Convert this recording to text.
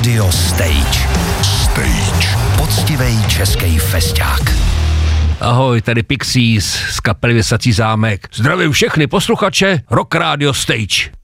Radio Stage. Poctivej český fešťák. Ahoj, tady Pixies z kapely Věsací zámek. Zdravím všechny posluchače Rock Radio Stage.